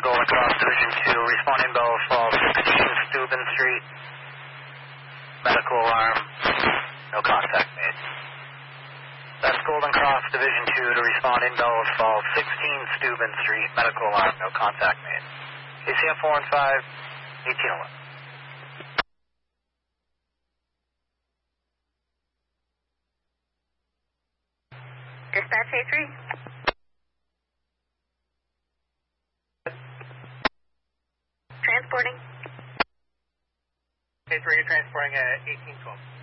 Golden Cross Division 2, responding Bell Falls, 16 Steuben Street, medical alarm, no contact made. That's Golden Cross Division 2 to respond in Bellows Falls, 16 Steuben Street, medical alarm, no contact made. KCM 415, 1811. Dispatch A3. Transporting. A3, you're transporting at 1812.